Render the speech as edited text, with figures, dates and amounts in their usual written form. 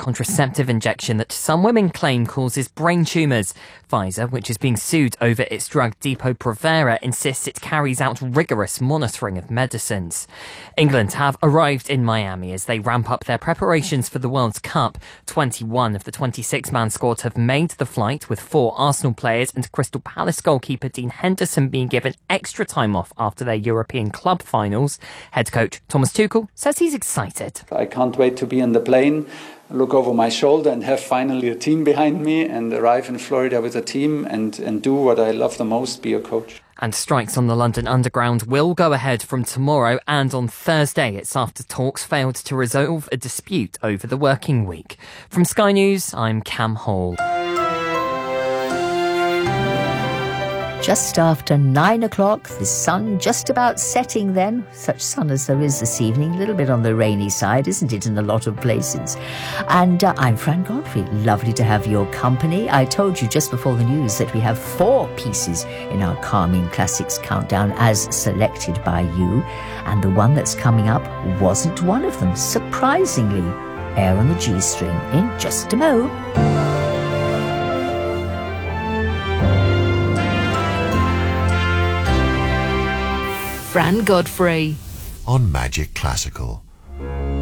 contraceptive injection that some women claim causes brain tumours. Pfizer, which is being sued over its drug Depo-Provera, insists it carries out rigorous monitoring of medicines. England have arrived in Miami as they ramp up their preparations for the World Cup. 21 of the 26-man squad have made the flight, with 4 Arsenal players and Crystal Palace goalkeeper Dean Henderson being given extra time off after their European club finals. Head coach Thomas Tuchel says he's excited. I can't wait to be on the plane, look over my shoulder and have finally a team behind me and arrive in Florida with a team and do what I love the most, be a coach. And strikes on the London Underground will go ahead from tomorrow and on Thursday. It's after talks failed to resolve a dispute over the working week. From Sky News, I'm Cam Hall. Just after 9 o'clock, the sun just about setting then. Such sun as there is this evening. A little bit on the rainy side, isn't it, in a lot of places? And I'm Fran Godfrey. Lovely to have your company. I told you just before the news that we have 4 pieces in our Calming Classics countdown as selected by you. And the one that's coming up wasn't one of them, surprisingly. Air on the G-string in just a mo. Fran Godfrey on Magic Classical.